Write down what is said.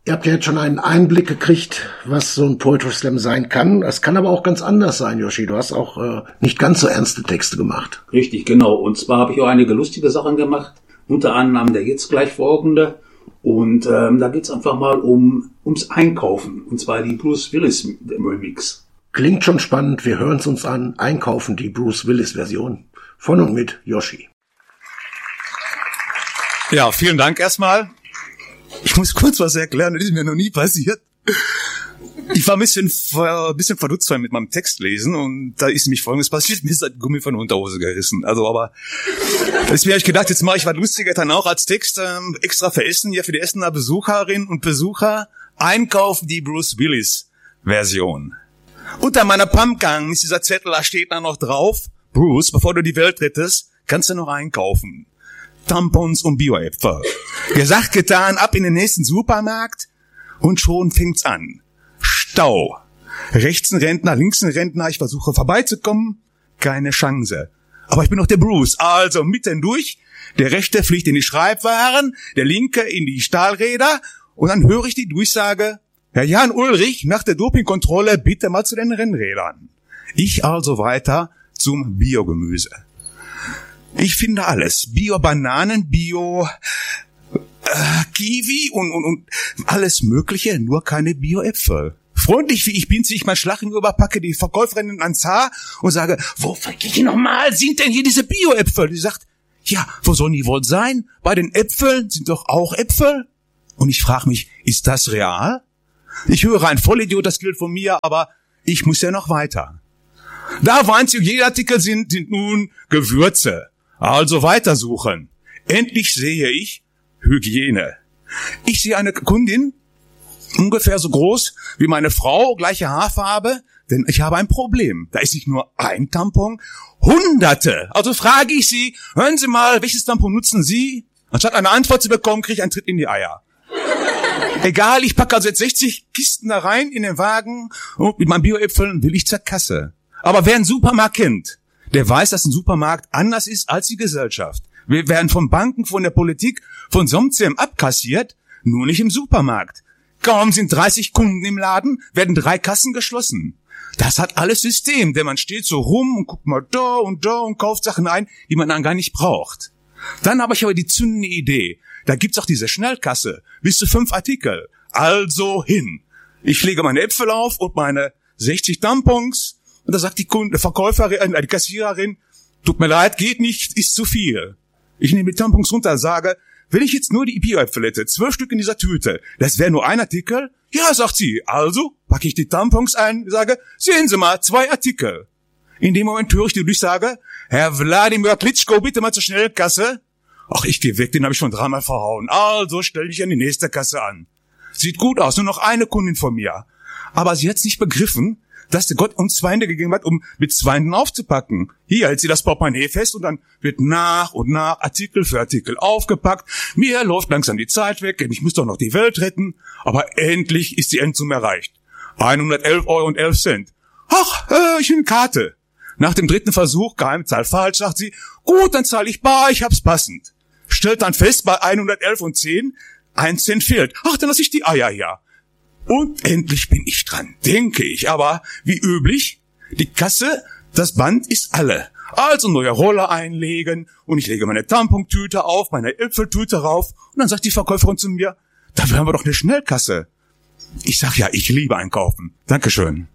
Ihr habt ja jetzt schon einen Einblick gekriegt, was so ein Poetry Slam sein kann. Es kann aber auch ganz anders sein, Yoshi. Du hast auch nicht ganz so ernste Texte gemacht. Richtig, genau. Und zwar habe ich auch einige lustige Sachen gemacht, unter anderem der jetzt gleich folgende. Und da geht's einfach mal ums Einkaufen. Und zwar die Bruce Willis Remix. Klingt schon spannend. Wir hören es uns an. Einkaufen, die Bruce Willis Version. Von und mit Yoshi. Ja, vielen Dank erstmal. Ich muss kurz was erklären, das ist mir noch nie passiert. Ich war ein bisschen verdutzt mit meinem Textlesen und da ist nämlich Folgendes passiert. Mir ist das Gummi von der Unterhose gerissen. Aber deswegen habe ich gedacht, jetzt mache ich was Lustiges dann auch als Text extra für Essen, hier für die Essener Besucherinnen und Besucher. Einkaufen, die Bruce Willis Version. Unter meiner Pumpgun ist dieser Zettel, da steht da noch drauf: Bruce, bevor du die Welt rettest, kannst du noch einkaufen. Tampons und Bioäpfel. Gesagt, getan, ab in den nächsten Supermarkt und schon fängt's an. Stau. Rechts ein Rentner, links ein Rentner, ich versuche vorbeizukommen, keine Chance. Aber ich bin doch der Bruce, also mitten durch, der rechte fliegt in die Schreibwaren, der linke in die Stahlräder und dann höre ich die Durchsage: Herr Jan Ulrich, nach der Dopingkontrolle bitte mal zu den Rennrädern. Ich also weiter zum Biogemüse. Ich finde alles. Bio-Bananen, Kiwi und alles Mögliche, nur keine Bio-Äpfel. Freundlich wie ich bin, ziehe ich mein Schlachen über, packe die Verkäuferin ans Haar und sage: Wo nochmal sind denn hier diese Bio-Äpfel? Die sagt: Ja, wo sollen die wohl sein? Bei den Äpfeln sind doch auch Äpfel. Und ich frage mich, ist das real? Ich höre ein Vollidiot, das gilt von mir, aber ich muss ja noch weiter. Da wo einzig Hygieneartikel sind nun Gewürze. Also weitersuchen. Endlich sehe ich Hygiene. Ich sehe eine Kundin, ungefähr so groß wie meine Frau, gleiche Haarfarbe, denn ich habe ein Problem. Da ist nicht nur ein Tampon, Hunderte. Also frage ich sie: Hören Sie mal, welches Tampon nutzen Sie? Anstatt eine Antwort zu bekommen, kriege ich einen Tritt in die Eier. Egal, ich packe also jetzt 60 Kisten da rein in den Wagen und mit meinen Bioäpfeln will ich zur Kasse. Aber wer einen Supermarkt kennt, der weiß, dass ein Supermarkt anders ist als die Gesellschaft. Wir werden von Banken, von der Politik, von Somzem abkassiert, nur nicht im Supermarkt. Kaum sind 30 Kunden im Laden, werden 3 Kassen geschlossen. Das hat alles System, denn man steht so rum und guckt mal da und kauft Sachen ein, die man dann gar nicht braucht. Dann habe ich aber die zündende Idee. Da gibt's auch diese Schnellkasse, bis zu 5 Artikel. Also hin. Ich lege meine Äpfel auf und meine 60 Tampons. Und da sagt die Verkäuferin, die Kassiererin: Tut mir leid, geht nicht, ist zu viel. Ich nehme die Tampons runter und sage: Wenn ich jetzt nur die Bioäpfel hätte, 12 Stück in dieser Tüte, das wäre nur ein Artikel? Ja, sagt sie. Also packe ich die Tampons ein und sage: Sehen Sie mal, 2 Artikel. In dem Moment höre ich die Durchsage: Herr Wladimir Klitschko, bitte mal zur Schnellkasse. Ach, ich gehe weg, den habe ich schon 3-mal verhauen. Also stell dich an die nächste Kasse an. Sieht gut aus, nur noch eine Kundin von mir. Aber sie hat's nicht begriffen, dass der Gott uns 2 Hände gegeben hat, um mit 2 Händen aufzupacken. Hier hält sie das Portemonnaie fest und dann wird nach und nach Artikel für Artikel aufgepackt. Mir läuft langsam die Zeit weg, denn ich muss doch noch die Welt retten. Aber endlich ist die Endsum erreicht. 111,11 €. Ach, ich will eine Karte. Nach dem 3. Versuch, Geheimzahl falsch, sagt sie: Gut, dann zahle ich bar, ich hab's passend. Stellt dann fest, bei 111,10 1 Cent fehlt. Ach, dann lasse ich die Eier hier. Und endlich bin ich dran, denke ich. Aber wie üblich, die Kasse, das Band ist alle. Also neue Roller einlegen und ich lege meine Tampontüte auf, meine Äpfeltüte rauf und dann sagt die Verkäuferin zu mir: Dafür haben wir doch eine Schnellkasse. Ich sag: Ja, ich liebe einkaufen. Dankeschön.